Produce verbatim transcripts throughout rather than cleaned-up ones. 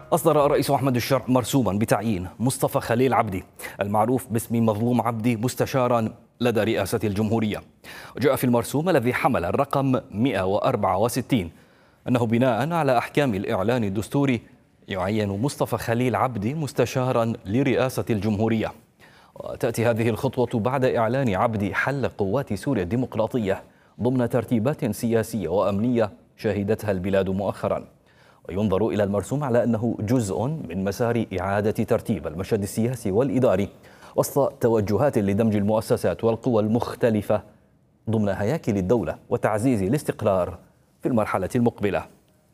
أصدر الرئيس محمد الشرع مرسوما بتعيين مصطفى خليل عبدي المعروف باسم مظلوم عبدي مستشارا لدى رئاسة الجمهورية. وجاء في المرسوم الذي حمل الرقم مئة وأربعة وستين أنه بناء على أحكام الإعلان الدستوري يعين مصطفى خليل عبدي مستشارا لرئاسة الجمهورية. وتأتي هذه الخطوة بعد إعلان عبدي حل قوات سوريا الديمقراطية ضمن ترتيبات سياسية وأمنية شهدتها البلاد مؤخرا. وينظر إلى المرسوم على أنه جزء من مسار إعادة ترتيب المشهد السياسي والإداري وسط توجهات لدمج المؤسسات والقوى المختلفة ضمن هياكل الدولة وتعزيز الاستقرار في المرحلة المقبلة.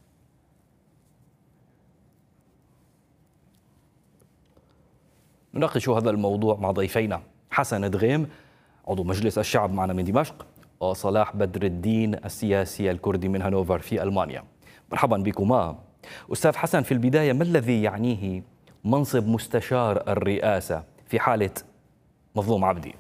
نناقش هذا الموضوع مع ضيفينا حسن دغيم عضو مجلس الشعب معنا من دمشق، وصلاح بدر الدين السياسي الكردي من هانوفر في ألمانيا. مرحبا بكما. أستاذ حسن، في البداية ما الذي يعنيه منصب مستشار الرئاسة في حالة مظلوم عبدي؟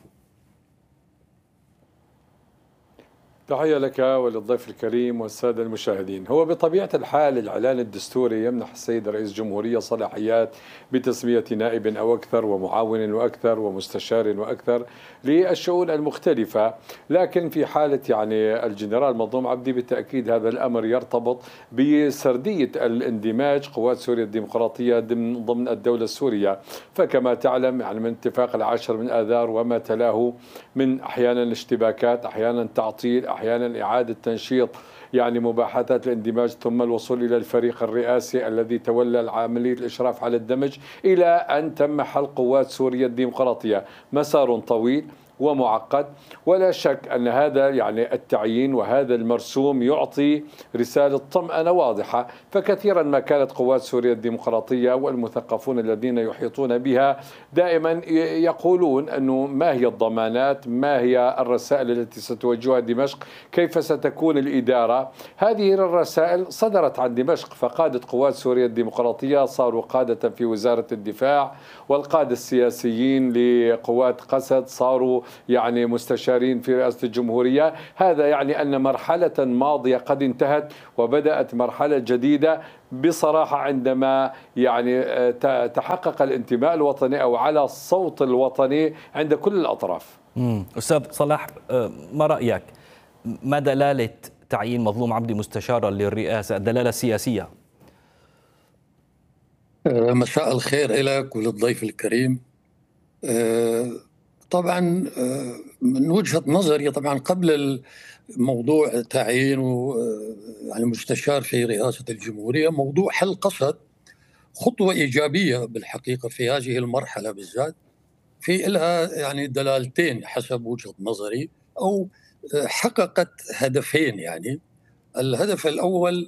تحية لك وللضيف الكريم والسادة المشاهدين. هو بطبيعة الحال الإعلان الدستوري يمنح السيد رئيس الجمهورية صلاحيات بتسمية نائب أو أكثر ومعاون وأكثر ومستشار وأكثر للشؤون المختلفة، لكن في حالة يعني الجنرال مظلوم عبدي بالتأكيد هذا الأمر يرتبط بسردية الاندماج قوات سوريا الديمقراطية ضمن ضمن الدولة السورية. فكما تعلم يعني من اتفاق العاشر من آذار وما تلاه من أحيانا اشتباكات، أحيانا تعطيل، أحيانا إعادة تنشيط يعني مباحثات الاندماج، ثم الوصول إلى الفريق الرئاسي الذي تولى عملية الإشراف على الدمج إلى أن تم حل قوات سوريا الديمقراطية. مسار طويل ومعقد، ولا شك أن هذا يعني التعيين وهذا المرسوم يعطي رسالة طمأنة واضحة. فكثيرا ما كانت قوات سوريا الديمقراطية والمثقفون الذين يحيطون بها دائما يقولون أنه ما هي الضمانات، ما هي الرسائل التي ستوجهها دمشق، كيف ستكون الإدارة. هذه الرسائل صدرت عن دمشق، فقادة قوات سوريا الديمقراطية صاروا قادة في وزارة الدفاع، والقادة السياسيين لقوات قسد صاروا يعني مستشارين في رئاسة الجمهورية. هذا يعني أن مرحلة ماضية قد انتهت وبدأت مرحلة جديدة بصراحة عندما يعني تحقق الانتماء الوطني أو على الصوت الوطني عند كل الأطراف. أستاذ صلاح، ما رأيك؟ ما دلالة تعيين مظلوم عبدي مستشارا للرئاسة، الدلالة السياسية؟ مساء الخير لك وللضيف الكريم. طبعا من وجهة نظري طبعا قبل الموضوع تعيين يعني مستشار في رئاسة الجمهورية، موضوع حل قسد خطوة إيجابية بالحقيقة في هذه المرحلة بالذات، في لها يعني دلالتين حسب وجهة نظري، أو حققت هدفين. يعني الهدف الأول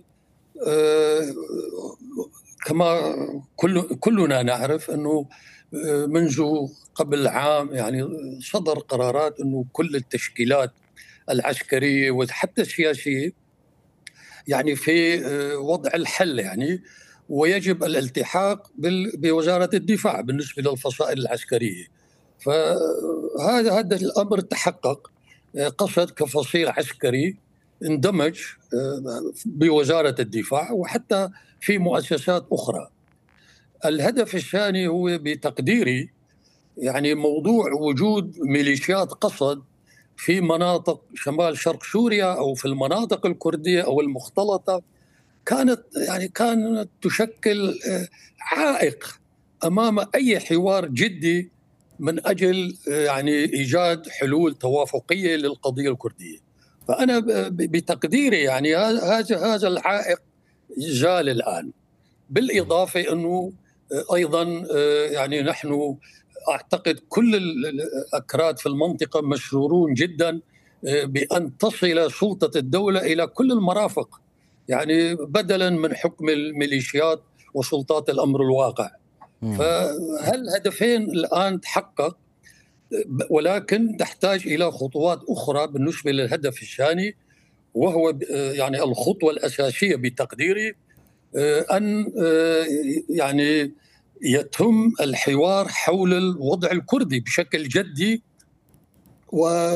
كما كل كلنا نعرف أنه منذ قبل عام يعني صدر قرارات أنه كل التشكيلات العسكرية وحتى السياسية يعني في وضع الحل، يعني ويجب الالتحاق بوزارة الدفاع بالنسبة للفصائل العسكرية. فهذا هذا الأمر تحقق، قسد كفصيل عسكري اندمج بوزارة الدفاع وحتى في مؤسسات أخرى. الهدف الثاني هو بتقديري يعني موضوع وجود ميليشيات قسد في مناطق شمال شرق سوريا أو في المناطق الكردية أو المختلطة، كانت يعني كانت تشكل عائق أمام أي حوار جدي من أجل يعني إيجاد حلول توافقية للقضية الكردية. فأنا بتقديري يعني هذا هذا العائق زال الآن. بالإضافة أنه أيضا يعني نحن أعتقد كل الأكراد في المنطقة مسرورون جدا بأن تصل سلطة الدولة إلى كل المرافق، يعني بدلا من حكم الميليشيات وسلطات الأمر الواقع. فهالهدفين الآن تحقق، ولكن تحتاج إلى خطوات أخرى بالنسبة للهدف الثاني، وهو يعني الخطوة الأساسية بتقديري أن يعني يتم الحوار حول الوضع الكردي بشكل جدي.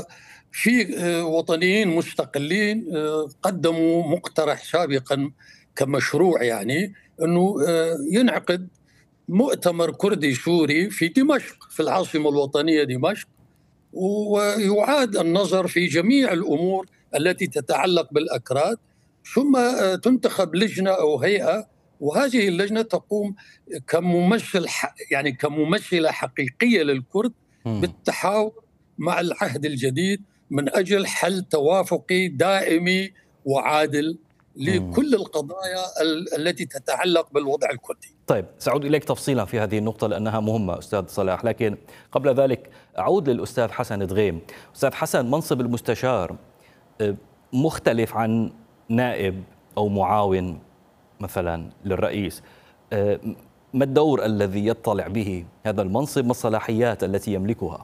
وفي وطنيين مستقلين قدموا مقترح سابقا كمشروع يعني أنه ينعقد مؤتمر كردي سوري في دمشق، في العاصمة الوطنية دمشق، ويعاد النظر في جميع الأمور التي تتعلق بالأكراد، ثم تنتخب لجنة أو هيئة، وهذه اللجنة تقوم كممثل يعني كممثلة حقيقية للكرد بالتحاور مع العهد الجديد من أجل حل توافقي دائمي وعادل لكل القضايا التي تتعلق بالوضع الكردي. طيب، سأعود إليك تفصيلا في هذه النقطة لأنها مهمة أستاذ صلاح، لكن قبل ذلك أعود للأستاذ حسن دغيم. أستاذ حسن، منصب المستشار مختلف عن نائب أو معاون مثلا للرئيس. ما الدور الذي يطلع به هذا المنصب؟ ما الصلاحيات التي يملكها؟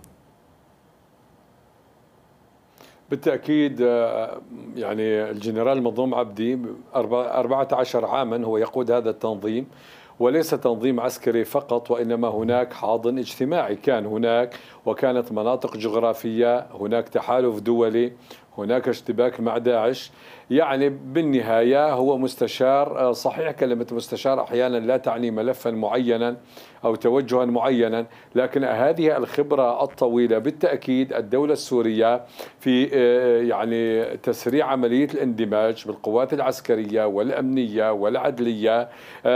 بالتأكيد يعني الجنرال مظلوم عبدي أربعة عشر عاما هو يقود هذا التنظيم، وليس تنظيم عسكري فقط، وإنما هناك حاضن اجتماعي كان هناك، وكانت مناطق جغرافية، هناك تحالف دولي، هناك اشتباك مع داعش. يعني بالنهاية هو مستشار. صحيح كلمة مستشار أحيانا لا تعني ملفا معينا أو توجها معينا، لكن هذه الخبرة الطويلة بالتأكيد الدولة السورية في يعني تسريع عملية الاندماج بالقوات العسكرية والأمنية والعدلية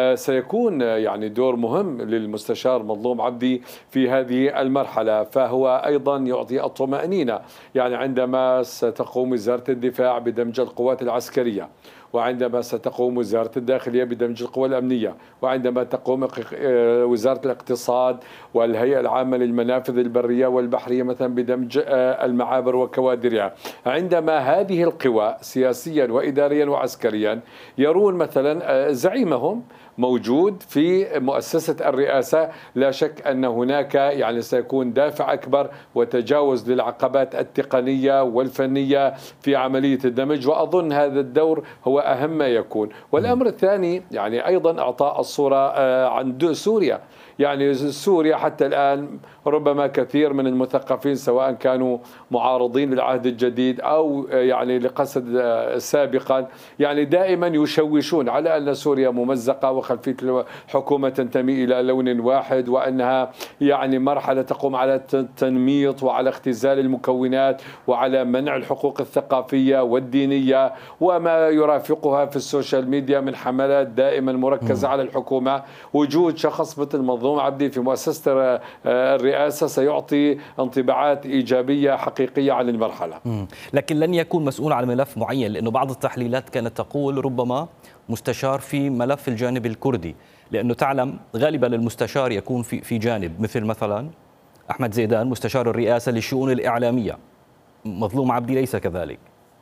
سيكون يعني دور مهم للمستشار مظلوم عبدي في هذه المرحلة. فهو أيضا يعطي الطمأنينة، يعني عندما ستقوم وزارة الدفاع بدمج القوات العسكرية، وعندما ستقوم وزارة الداخلية بدمج القوى الأمنية، وعندما تقوم وزارة الاقتصاد والهيئة العامة للمنافذ البرية والبحرية مثلا بدمج المعابر وكوادرها، عندما هذه القوى سياسيا وإداريا وعسكريا يرون مثلا زعيمهم موجود في مؤسسة الرئاسة، لا شك أن هناك يعني سيكون دافع أكبر وتجاوز للعقبات التقنية والفنية في عملية الدمج، وأظن هذا الدور هو أهم ما يكون. والأمر الثاني يعني أيضا أعطاء الصورة عن سوريا. يعني سوريا حتى الآن ربما كثير من المثقفين سواء كانوا معارضين للعهد الجديد أو يعني لقصد سابقا يعني دائما يشوشون على أن سوريا ممزقة وخلفية حكومة تنتمي إلى لون واحد، وأنها يعني مرحلة تقوم على التنميط وعلى اختزال المكونات وعلى منع الحقوق الثقافية والدينية وما يرافقها في السوشيال ميديا من حملات دائما مركزة على الحكومة. وجود شخص مثل مظلوم عبدي في مؤسسة الرئاسة سيعطي انطباعات إيجابية حقيقية عن المرحلة. لكن لن يكون مسؤول عن ملف معين، لأنه بعض التحليلات كانت تقول ربما مستشار في ملف الجانب الكردي، لأنه تعلم غالبا المستشار يكون في في جانب، مثل مثلا أحمد زيدان مستشار الرئاسة للشؤون الإعلامية. مظلوم عبدي ليس كذلك.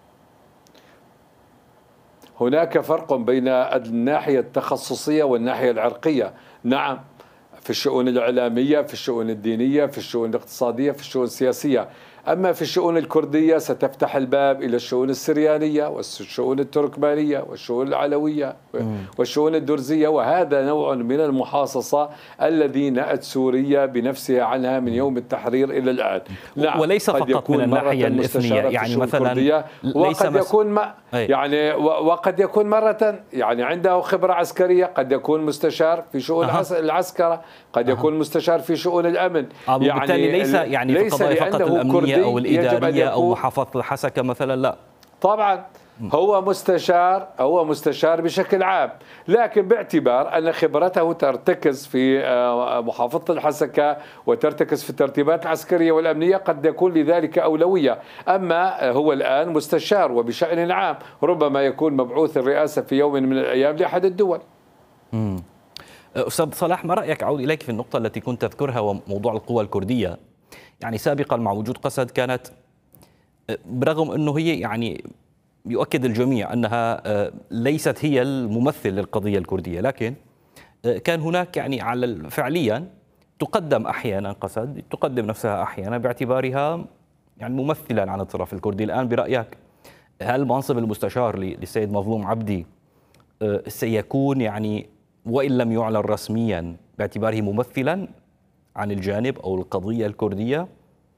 هناك فرق بين الناحية التخصصية والناحية العرقية. نعم، في الشؤون الإعلامية، في الشؤون الدينية، في الشؤون الاقتصادية، في الشؤون السياسية. أما في الشؤون الكردية ستفتح الباب إلى الشؤون السريانية والشؤون التركمانية والشؤون العلوية والشؤون الدرزية، وهذا نوع من المحاصصة الذي نأت سوريا بنفسها عنها من يوم التحرير إلى الآن. نعم، وليس فقط من الناحية الإثنية، يعني مثلا وقد يكون ما يعني وقد يكون مرة يعني عنده خبرة عسكرية، قد يكون مستشار في شؤون أه. العسكرة، قد يكون أه. مستشار في شؤون الأمن. يعني ليس يعني في قضايا فقط الأمنية أو الإدارية أو محافظة الحسكة مثلا، لا طبعا هو مستشار هو مستشار بشكل عام، لكن باعتبار أن خبرته ترتكز في محافظة الحسكة وترتكز في الترتيبات العسكرية والأمنية قد يكون لذلك أولوية. أما هو الآن مستشار وبشأن عام، ربما يكون مبعوث الرئاسة في يوم من الأيام لأحد الدول. مم. أستاذ صلاح، ما رأيك؟ أعود إليك في النقطة التي كنت تذكرها وموضوع القوى الكردية. يعني سابقا مع وجود قسد كانت برغم أنه هي يعني يؤكد الجميع أنها ليست هي الممثل للقضية الكردية، لكن كان هناك يعني على فعليا تقدم أحيانا قسد تقدم نفسها أحيانا باعتبارها يعني ممثلا عن الطرف الكردي. الآن برأيك هل منصب المستشار للسيد مظلوم عبدي سيكون يعني وإن لم يعلن رسميا باعتباره ممثلا عن الجانب أو القضية الكردية؟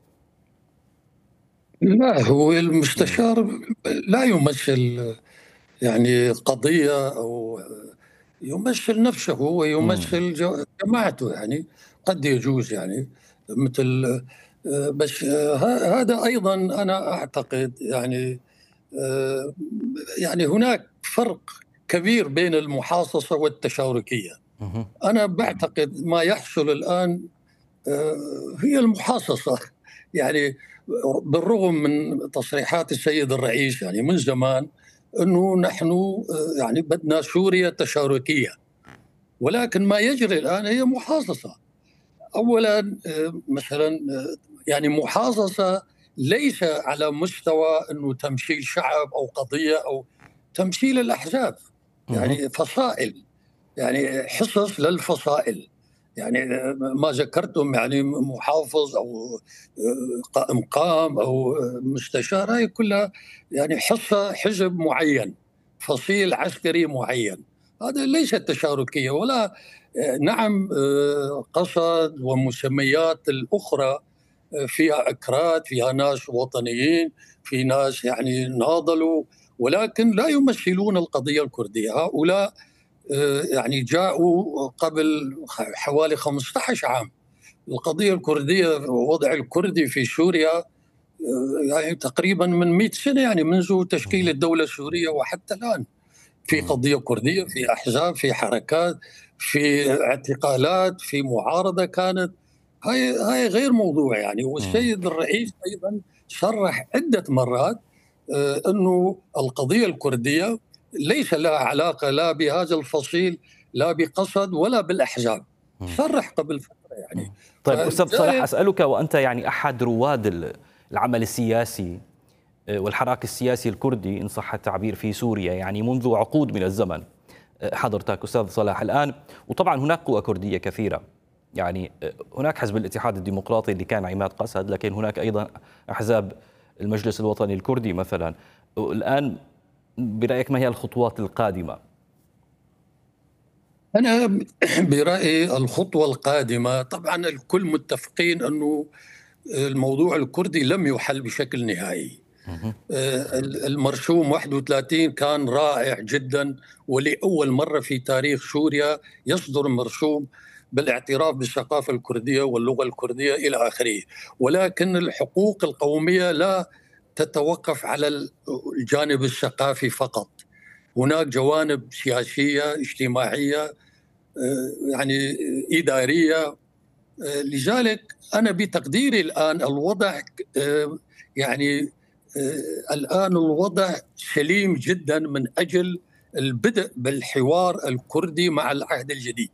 لا، هو المستشار لا يمثل يعني قضية أو يمثل نفسه ويمثل جماعته، يعني قد يجوز يعني مثل آه، بس آه، هذا أيضا أنا أعتقد يعني آه، يعني هناك فرق كبير بين المحاصصة والتشاركية. أنا بعتقد ما يحصل الآن آه، هي المحاصصة يعني بالرغم من تصريحات السيد الرئيس يعني من زمان أنه نحن آه، يعني بدنا سوريا تشاركية، ولكن ما يجري الآن هي محاصصة. أولا آه، مثلا آه، يعني محاصصة ليس على مستوى أنه تمثيل شعب أو قضية أو تمثيل الأحزاب، يعني فصائل، يعني حصص للفصائل. يعني ما ذكرتم يعني محافظ او مقام او مستشار، هي كلها يعني حصه حزب معين، فصيل عسكري معين. هذا ليس تشاركيه ولا نعم قصد ومسميات الاخرى فيها اكراد، فيها ناس وطنيين، في ناس يعني ناضلوا، ولكن لا يمثلون القضيه الكرديه. هؤلاء يعني جاءوا قبل حوالي خمسة عشر عام. القضية الكردية ووضع الكردي في سوريا يعني تقريبا من مئة سنة، يعني منذ تشكيل الدولة السورية وحتى الآن في قضية كردية، في أحزاب، في حركات، في اعتقالات، في معارضة كانت. هاي هاي غير موضوع يعني. والسيد الرئيس أيضا صرح عدة مرات أنه القضية الكردية ليس لها علاقة لا بهذا الفصيل لا بقصد ولا بالأحزاب. صرح قبل فترة يعني. طيب أستاذ صلاح، أسألك وأنت يعني أحد رواد العمل السياسي والحراك السياسي الكردي إن صح التعبير في سوريا، يعني منذ عقود من الزمن حضرتك أستاذ صلاح الآن، وطبعا هناك قوى كردية كثيرة، يعني هناك حزب الاتحاد الديمقراطي اللي كان عماد قسد، لكن هناك أيضا أحزاب المجلس الوطني الكردي مثلا. الآن برأيك ما هي الخطوات القادمة؟ أنا برأيي الخطوة القادمة طبعا الكل متفقين أنه الموضوع الكردي لم يحل بشكل نهائي. المرسوم واحد وثلاثين كان رائع جدا، ولأول مرة في تاريخ سوريا يصدر مرسوم بالاعتراف بالثقافة الكردية واللغة الكردية إلى آخره. ولكن الحقوق القومية لا تتوقف على الجانب الثقافي فقط، هناك جوانب سياسية اجتماعية يعني إدارية. لذلك أنا بتقديري الآن الوضع يعني الآن الوضع سليم جدا من أجل البدء بالحوار الكردي مع العهد الجديد.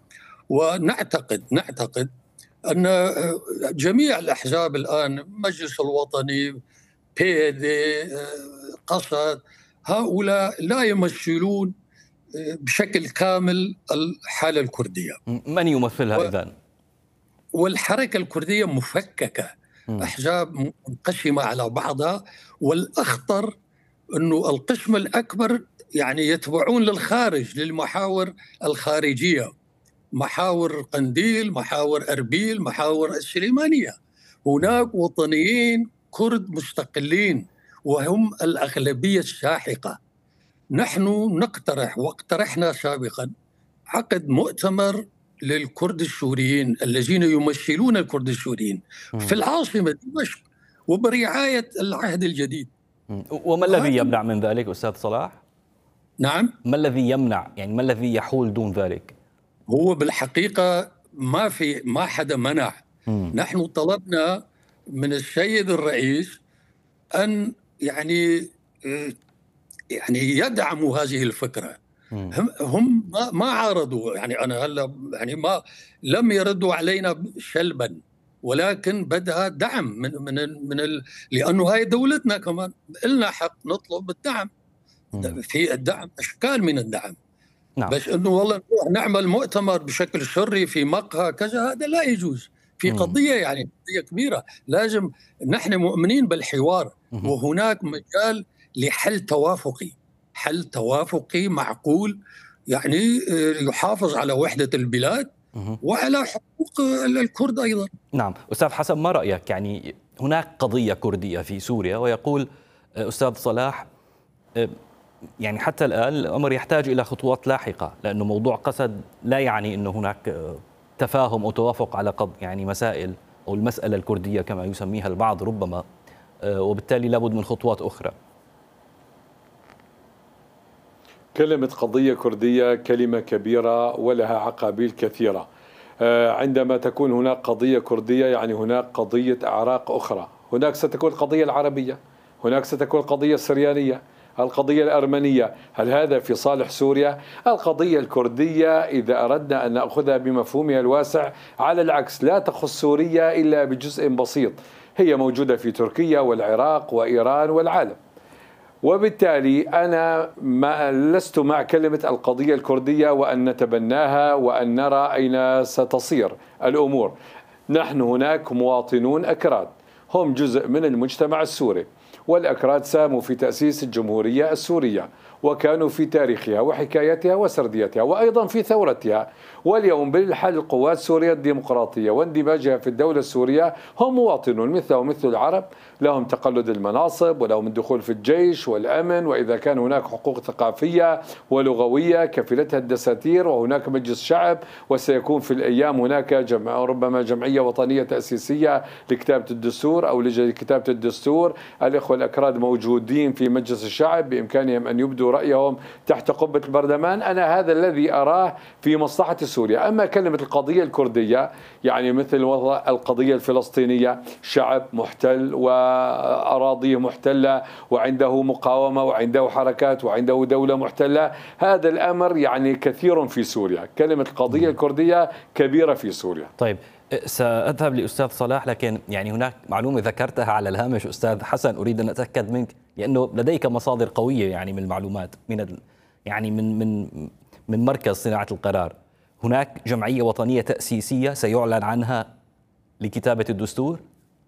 ونعتقد نعتقد أن جميع الأحزاب الآن، مجلس الوطني، بي دي، قصد، هؤلاء لا يمثلون بشكل كامل الحالة الكردية. من يمثلها إذن؟ والحركة الكردية مفككة، أحزاب منقسمة على بعضها، والأخطر أنه القسم الأكبر يعني يتبعون للخارج، للمحاور الخارجية، محاور قنديل، محاور أربيل، محاور السليمانية. هناك وطنيين كرد مستقلين وهم الأغلبية الساحقة. نحن نقترح واقترحنا سابقا عقد مؤتمر للكرد السوريين الذين يمثلون الكرد السوريين في العاصمة دمشق وبرعاية العهد الجديد. وما الذي يمنع من ذلك أستاذ صلاح؟ نعم، ما الذي يمنع، يعني ما الذي يحول دون ذلك؟ هو بالحقيقة ما في ما حدا منع. م. نحن طلبنا من السيد الرئيس أن يعني يعني يدعموا هذه الفكرة. هم هم ما, ما عارضوا، يعني أنا هلا يعني ما لم يردوا علينا سلبا، ولكن بدها دعم من من من ال... لأنه هاي دولتنا كمان لنا حق نطلب الدعم. م. في الدعم أشكال من الدعم. نعم. بس انه والله نعمل مؤتمر بشكل سري في مقهى كذا، هذا لا يجوز. في قضيه يعني قضيه كبيره، لازم نحن مؤمنين بالحوار، وهناك مجال لحل توافقي، حل توافقي معقول يعني يحافظ على وحده البلاد وعلى حقوق الكرد ايضا. نعم استاذ حسن، ما رايك؟ يعني هناك قضيه كرديه في سوريا، ويقول استاذ صلاح يعني حتى الآن الأمر يحتاج إلى خطوات لاحقة، لأنه موضوع قسد لا يعني أنه هناك تفاهم أو توافق على قض يعني مسائل أو المسألة الكردية كما يسميها البعض ربما، وبالتالي لابد من خطوات أخرى. كلمة قضية كردية كلمة كبيرة ولها عقابيل كثيرة. عندما تكون هناك قضية كردية يعني هناك قضية أعراق أخرى، هناك ستكون القضية العربية، هناك ستكون القضية السريانية، القضية الأرمنية. هل هذا في صالح سوريا؟ القضية الكردية إذا أردنا أن نأخذها بمفهومها الواسع على العكس لا تخص سوريا إلا بجزء بسيط، هي موجودة في تركيا والعراق وإيران والعالم. وبالتالي أنا ما لست مع كلمة القضية الكردية وأن نتبناها وأن نرى أين ستصير الأمور. نحن هناك مواطنون أكراد هم جزء من المجتمع السوري، والأكراد ساهموا في تأسيس الجمهورية السورية وكانوا في تاريخها وحكايتها وسرديتها وأيضا في ثورتها، واليوم بالحل القوات السورية الديمقراطية واندماجها في الدولة السورية هم مواطنون مثلهم مثل العرب، لهم تقلد المناصب ولهم الدخول في الجيش والأمن، وإذا كان هناك حقوق ثقافية ولغوية كفلتها الدساتير، وهناك مجلس شعب، وسيكون في الأيام هناك جمع ربما جمعية وطنية تأسيسية لكتابة الدستور أو لجنة كتابة الدستور. الإخوة الأكراد موجودين في مجلس الشعب بإمكانهم أن يبدوا رأيهم تحت قبة البرلمان. أنا هذا الذي أراه في مصلحة سوريا. أما كلمة القضية الكردية يعني مثل القضية الفلسطينية، شعب محتل وأراضيه محتلة وعنده مقاومة وعنده حركات وعنده دولة محتلة، هذا الأمر يعني كثير في سوريا. كلمة القضية الكردية كبيرة في سوريا. طيب سأذهب لأستاذ صلاح، لكن يعني هناك معلومة ذكرتها على الهامش أستاذ حسن أريد أن أتأكد منك، لأنه لديك مصادر قوية يعني من المعلومات من ال... يعني من من من مركز صناعة القرار. هناك جمعية وطنية تأسيسية سيعلن عنها لكتابة الدستور؟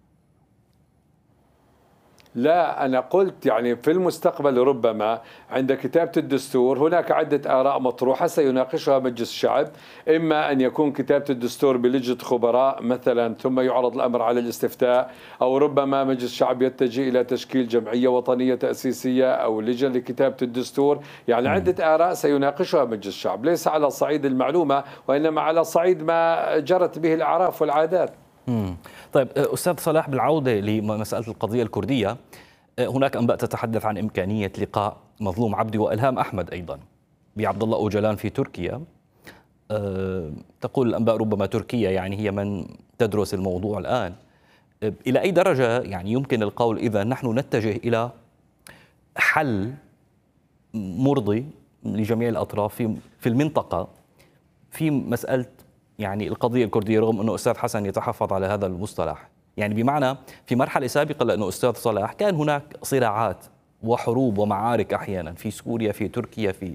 لا، أنا قلت يعني في المستقبل ربما عند كتابة الدستور هناك عدة آراء مطروحة سيناقشها مجلس الشعب، إما أن يكون كتابة الدستور بلجنة خبراء مثلا ثم يعرض الأمر على الاستفتاء، أو ربما مجلس الشعب يتجه إلى تشكيل جمعية وطنية تأسيسية أو لجنة لكتابة الدستور. يعني عدة آراء سيناقشها مجلس الشعب، ليس على صعيد المعلومة وإنما على صعيد ما جرت به الأعراف والعادات. مم. طيب أستاذ صلاح، بالعودة لمسألة القضية الكردية، هناك أنباء تتحدث عن إمكانية لقاء مظلوم عبدي وإلهام أحمد أيضا بعبد الله أوجلان في تركيا. أه تقول الأنباء ربما تركيا يعني هي من تدرس الموضوع الآن. إلى أي درجة يعني يمكن القول إذا نحن نتجه إلى حل مرضي لجميع الأطراف في في المنطقة في مسألة يعني القضية الكردية، رغم أنه أستاذ حسن يتحفظ على هذا المصطلح؟ يعني بمعنى في مرحلة سابقة، لأنه أستاذ صلاح كان هناك صراعات وحروب ومعارك أحيانا في سوريا، في تركيا، في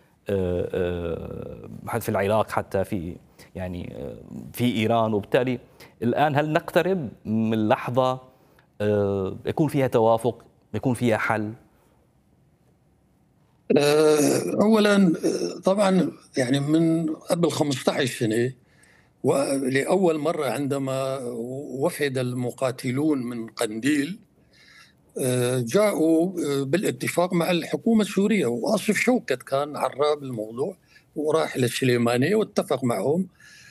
في العراق، حتى في يعني في إيران. وبالتالي الآن هل نقترب من لحظة يكون فيها توافق، يكون فيها حل؟ أولا طبعا يعني من قبل خمسة عشر سنة ولأول مرة عندما وفد المقاتلون من قنديل جاءوا بالاتفاق مع الحكومة السورية، وآصف شوكت كان عراب الموضوع وراح للسليمانية واتفق معهم.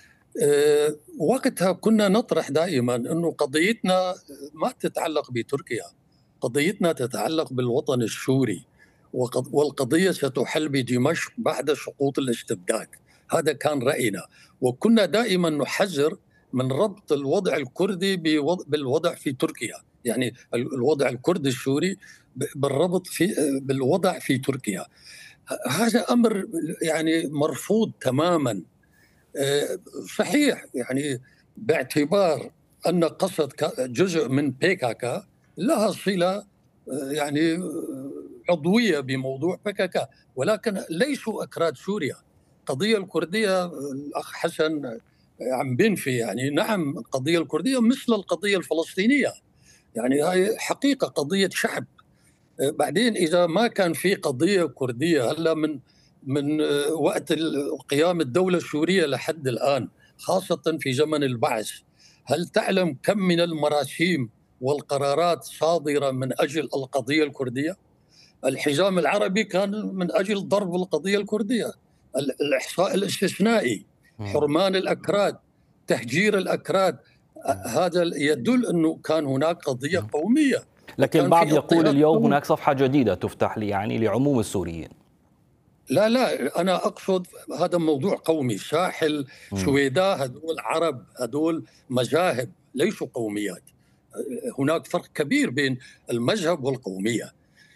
وقتها كنا نطرح دائما أنه قضيتنا ما تتعلق بتركيا، قضيتنا تتعلق بالوطن السوري، والقضية ستحل بدمشق بعد سقوط الاستبداد. هذا كان رأينا، وكنا دائما نحذر من ربط الوضع الكردي بالوضع في تركيا، يعني الوضع الكردي السوري بالربط في بالوضع في تركيا. هذا أمر يعني مرفوض تماما. صحيح يعني باعتبار أن قسد جزء من بيكاكا لها صلة يعني عضوية بموضوع بيكاكا، ولكن ليسوا أكراد سوريا. القضية الكردية الأخ حسن عم بينفي يعني نعم القضية الكردية مثل القضية الفلسطينية، يعني هاي حقيقة قضية شعب. بعدين إذا ما كان في قضية كردية هلا من من وقت قيام الدولة السورية لحد الآن، خاصة في زمن البعث، هل تعلم كم من المراسيم والقرارات صادرة من أجل القضية الكردية؟ الحزام العربي كان من أجل ضرب القضية الكردية، الإحصاء الاستثنائي، حرمان الأكراد، تهجير الأكراد. هذا يدل أنه كان هناك قضية قومية. لكن البعض يقول اليوم هناك صفحة جديدة تفتح لي يعني لعموم السوريين. لا لا، أنا أقصد هذا موضوع قومي. ساحل سويداء هذول عرب، هذول مذاهب ليسوا قوميات. هناك فرق كبير بين المذهب والقومية.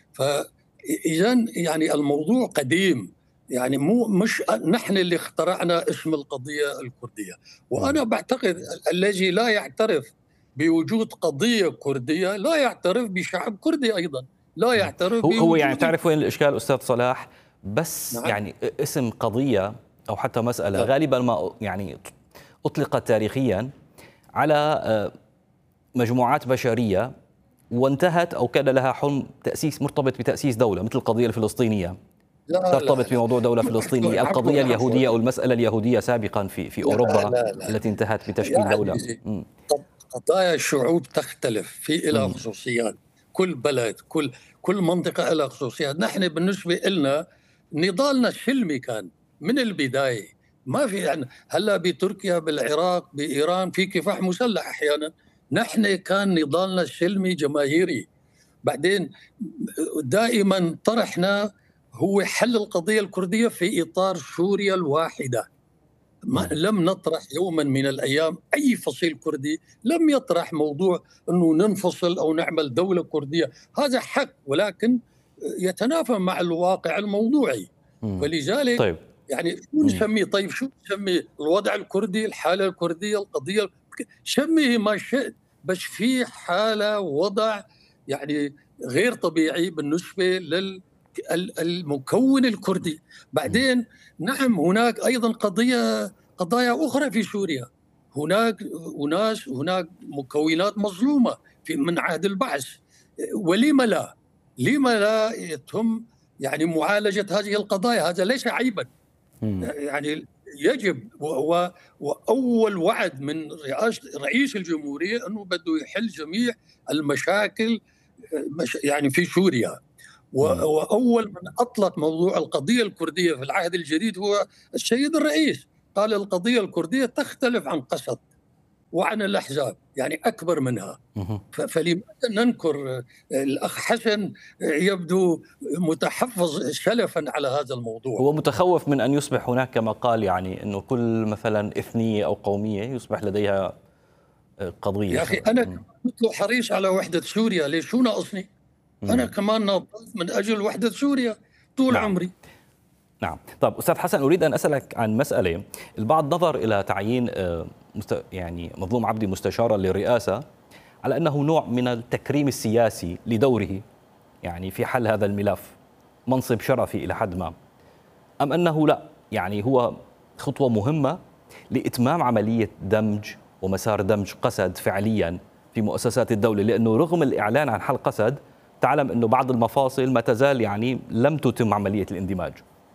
فإذا يعني الموضوع قديم، يعني مو مش نحن اللي اخترعنا اسم القضية الكردية. وأنا بعتقد الذي لا يعترف بوجود قضية كردية لا يعترف بشعب كردي أيضا، لا يعترف هو, هو يعني تعرف وين الإشكال أستاذ صلاح؟ بس نعم. يعني اسم قضية أو حتى مسألة نعم. غالبا ما يعني أطلقت تاريخيا على مجموعات بشرية وانتهت أو كان لها حلم تأسيس مرتبط بتأسيس دولة مثل القضية الفلسطينية لا ترتبط لا بموضوع دولة فلسطينية، القضية اليهودية أو المسألة اليهودية سابقا في في أوروبا لا لا لا التي انتهت بتشكيل يعني دولة. قضايا الشعوب تختلف في إلى خصوصيات، كل بلد كل كل منطقة لها خصوصيات. نحن بالنسبة لنا نضالنا السلمي كان من البداية، ما في يعني هلا بتركيا بالعراق بإيران في كفاح مسلح أحيانا، نحن كان نضالنا السلمي جماهيري. بعدين دائما طرحنا هو حل القضية الكردية في إطار سوريا الواحدة. ما لم نطرح يوما من الأيام أي فصيل كردي لم يطرح موضوع أنه ننفصل أو نعمل دولة كردية. هذا حق ولكن يتنافى مع الواقع الموضوعي. فلذلك طيب. يعني شو نسميه؟ طيب شو نسميه؟ الوضع الكردي، الحالة الكردية، القضية، سميه ما شئت، بس في حالة وضع يعني غير طبيعي بالنسبة للمكون الكردي. بعدين نعم هناك أيضا قضية قضايا أخرى في سوريا، هناك أناس هناك مكونات مظلومة في من عهد البعث، ولما لا؟ لما لا يتم يعني معالجة هذه القضايا؟ هذا ليس عيبا، يعني يجب. وأول وعد من رئيس الجمهورية أنه بده يحل جميع المشاكل يعني في سوريا. وأول من أطلق موضوع القضية الكردية في العهد الجديد هو السيد الرئيس، قال القضية الكردية تختلف عن قسد وعن الأحزاب، يعني أكبر منها. فلماذا ننكر؟ الأخ حسن يبدو متحفظ سلفا على هذا الموضوع، هو متخوف من أن يصبح هناك كما قال يعني أنه كل مثلا إثنية أو قومية يصبح لديها قضية. يا أخي أنا كنت حريص على وحدة سوريا، ليش شو ناقصني؟ أنا كمان ناضلت من أجل وحدة سوريا طول نعم. عمري. نعم. طب أستاذ حسن، أريد أن أسألك عن مسألة. البعض نظر إلى تعيين يعني مظلوم عبدي مستشارا للرئاسة على أنه نوع من التكريم السياسي لدوره يعني في حل هذا الملف، منصب شرفي إلى حد ما، أم أنه لا يعني هو خطوة مهمة لإتمام عملية دمج ومسار دمج قسد فعليا في مؤسسات الدولة؟ لأنه رغم الإعلان عن حل قسد تعلم أنه بعض المفاصل ما تزال يعني لم تتم عملية الاندماج.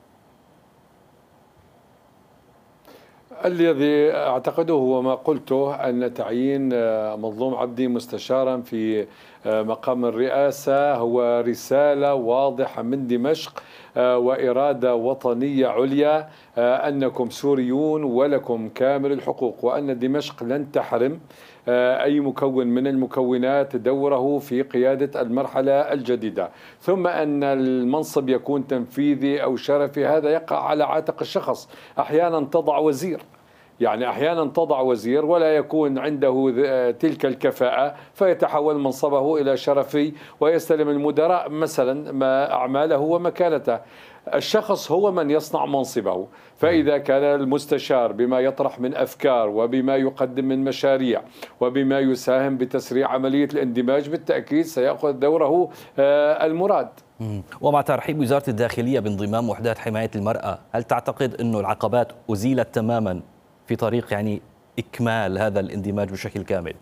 الذي أعتقده هو ما قلته، أن تعيين مظلوم عبدي مستشارا في مقام الرئاسة هو رسالة واضحة من دمشق وإرادة وطنية عليا أنكم سوريون ولكم كامل الحقوق، وأن دمشق لن تحرم أي مكون من المكونات دوره في قيادة المرحلة الجديدة. ثم أن المنصب يكون تنفيذي أو شرفي هذا يقع على عاتق الشخص. أحيانا تضع وزير، يعني أحيانا تضع وزير ولا يكون عنده تلك الكفاءة فيتحول منصبه إلى شرفي ويستلم المدراء مثلا ما أعماله ومكانته. الشخص هو من يصنع منصبه، فإذا كان المستشار بما يطرح من أفكار وبما يقدم من مشاريع وبما يساهم بتسريع عملية الاندماج بالتأكيد سيأخذ دوره المراد. ومع ترحيب وزارة الداخلية بانضمام وحدات حماية المرأة، هل تعتقد أن العقبات أزيلت تماما في طريق يعني إكمال هذا الاندماج بشكل كامل؟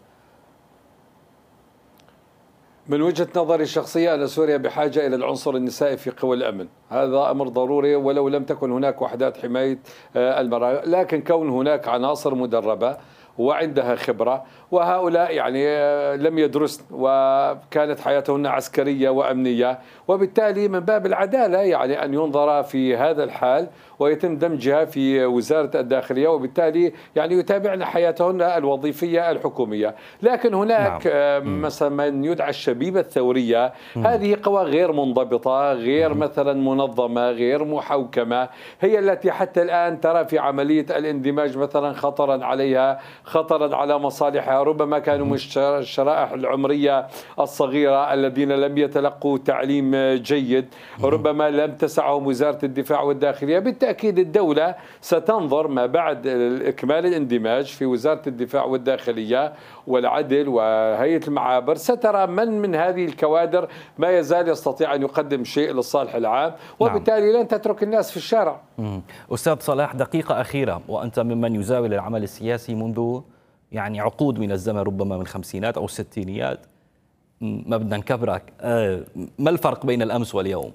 من وجهة نظري الشخصية أن سوريا بحاجة إلى العنصر النسائي في قوى الأمن، هذا أمر ضروري ولو لم تكن هناك وحدات حماية المرأة، لكن كون هناك عناصر مدربة وعندها خبرة، وهؤلاء يعني لم يدرسن وكانت حياتهن عسكرية وأمنية، وبالتالي من باب العدالة يعني أن ينظر في هذا الحال ويتم دمجها في وزارة الداخلية، وبالتالي يعني يتابعن حياتهن الوظيفية الحكومية. لكن هناك نعم. مثلا من يدعى الشبيبة الثورية، م. هذه قوى غير منضبطة، غير م. مثلا منظمة، غير محوكمة، هي التي حتى الآن ترى في عملية الاندماج مثلا خطرا عليها، خطرا على مصالحها. ربما كانوا من الشرائح العمرية الصغيرة الذين لم يتلقوا تعليم جيد، ربما لم تسعهم وزارة الدفاع والداخلية. بالتأكيد الدولة ستنظر ما بعد إكمال الاندماج في وزارة الدفاع والداخلية والعدل وهيئة المعابر، سترى من من هذه الكوادر ما يزال يستطيع أن يقدم شيء للصالح العام، وبالتالي لن تترك الناس في الشارع. أستاذ صلاح، دقيقة أخيرة، وأنت ممن يزاول العمل السياسي منذ يعني عقود من الزمن، ربما من الخمسينات أو الستينيات، ما بدنا نكبرك، ما الفرق بين الأمس واليوم؟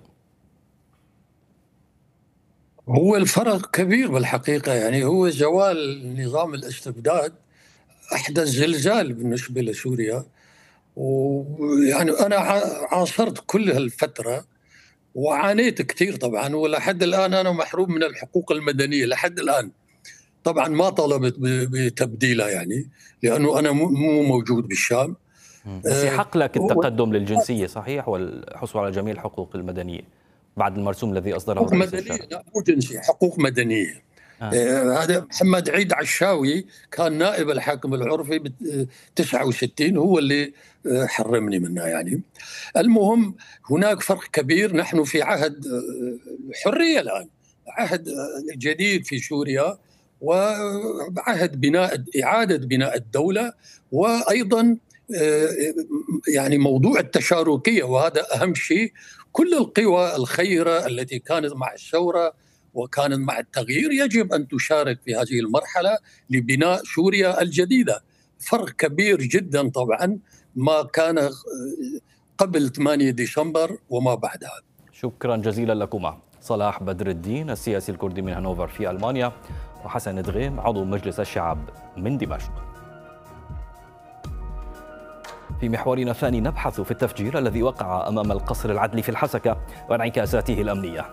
هو الفرق كبير بالحقيقة، يعني هو زوال نظام الاستبداد أحدث زلزال بالنسبة لسوريا. ويعني أنا عاصرت كل هالفترة وعانيت كثير طبعا، ولحد الآن أنا محروم من الحقوق المدنية لحد الآن. طبعا ما طلبت بتبديلها يعني لأنه أنا مو موجود بالشام. بس يحق لك التقدم للجنسية صحيح والحصول على جميع الحقوق المدنية بعد المرسوم الذي أصدره حقوق مدنية، لا مو جنسية، حقوق مدنية. آه. آه هذا محمد عيد عشاوي كان نائب الحاكم العرفي ب تسعة وستين، هو اللي حرمني منها يعني. المهم هناك فرق كبير، نحن في عهد حرية الآن، عهد جديد في سوريا، وعهد بناء إعادة بناء الدولة، وأيضا يعني موضوع التشاركية، وهذا أهم شيء. كل القوى الخيرة التي كانت مع الثورة وكانت مع التغيير يجب أن تشارك في هذه المرحلة لبناء سوريا الجديدة. فرق كبير جدا طبعا ما كان قبل ثمانية ديسمبر وما بعدها. شكرا جزيلا لكما. صلاح بدر الدين السياسي الكردي من هانوفر في ألمانيا، وحسن دغيم عضو مجلس الشعب من دمشق. في محورنا الثاني نبحث في التفجير الذي وقع أمام القصر العدلي في الحسكة وانعكاساته الأمنية.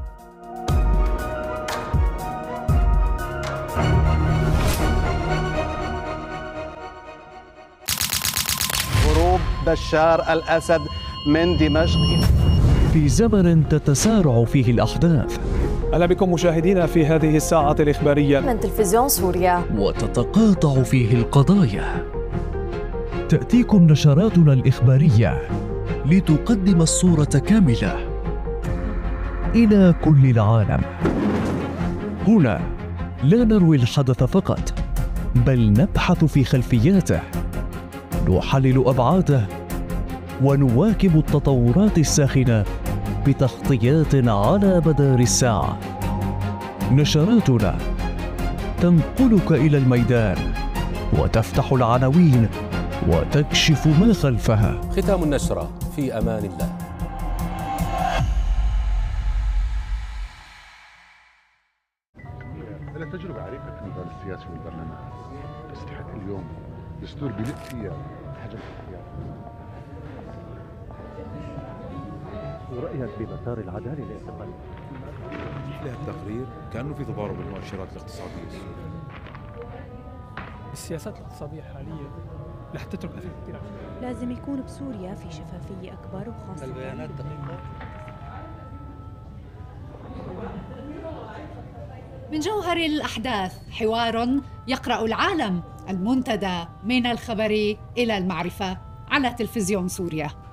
هروب بشار الأسد من دمشق في زمن تتسارع فيه الأحداث. أهلا بكم مشاهدينا في هذه الساعة الإخبارية من تلفزيون سوريا، وتتقاطع فيه القضايا. تأتيكم نشراتنا الإخبارية لتقدم الصورة كاملة إلى كل العالم. هنا لا نروي الحدث فقط، بل نبحث في خلفياته، نحلل أبعاده، ونواكب التطورات الساخنة بتغطيات على مدار الساعة. نشراتنا تنقلك إلى الميدان وتفتح العناوين وتكشف ما خلفها. ختام النشرة، في أمان الله. أنا تجربة عريقة في المجال السياسي والبرلمان، بس لحد اليوم دستور بلق فيها حجم الاختيار. ورأيك بمسار العدالة الاعتقالي؟ له التقرير كأنه في تضارب المؤشرات الاقتصادية السورية. السياسات الاقتصادية الحالية رح تترك أثر كثير. لازم يكون بسوريا في شفافية أكبر، وخاصة البيانات دقيقة. من جوهر الأحداث حوار يقرأ العالم، المنتدى من الخبر إلى المعرفة على تلفزيون سوريا.